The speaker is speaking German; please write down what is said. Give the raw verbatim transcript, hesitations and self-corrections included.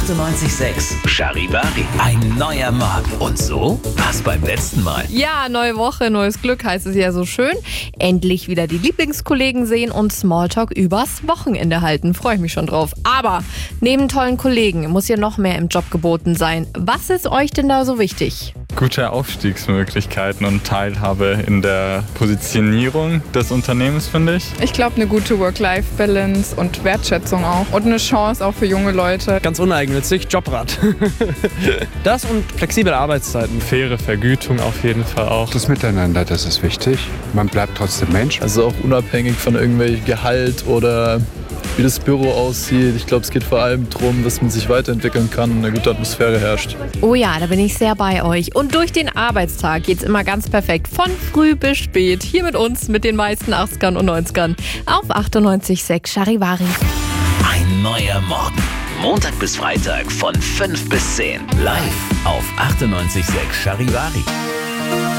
achtundneunzig Komma sechs Charivari. Ein neuer Morgen. Und so war's beim letzten Mal. Ja, neue Woche, neues Glück heißt es ja so schön. Endlich wieder die Lieblingskollegen sehen und Smalltalk übers Wochenende halten. Freue ich mich schon drauf. Aber neben tollen Kollegen muss ja noch mehr im Job geboten sein. Was ist euch denn da so wichtig? Gute Aufstiegsmöglichkeiten und Teilhabe in der Positionierung des Unternehmens, finde ich. Ich glaube, eine gute Work-Life-Balance und Wertschätzung auch. Und eine Chance auch für junge Leute. Ganz uneigennützig, Jobrat. Das und flexible Arbeitszeiten. Faire Vergütung auf jeden Fall auch. Das Miteinander, das ist wichtig. Man bleibt trotzdem Mensch. Also auch unabhängig von irgendwelchem Gehalt oder wie das Büro aussieht. Ich glaube, es geht vor allem darum, dass man sich weiterentwickeln kann und eine gute Atmosphäre herrscht. Oh ja, da bin ich sehr bei euch. Und durch den Arbeitstag geht's immer ganz perfekt. Von früh bis spät. Hier mit uns, mit den meisten achtzigern und neunzigern. Auf achtundneunzig Komma sechs Charivari. Ein neuer Morgen. Montag bis Freitag von fünf bis zehn. Live auf achtundneunzig Komma sechs Charivari.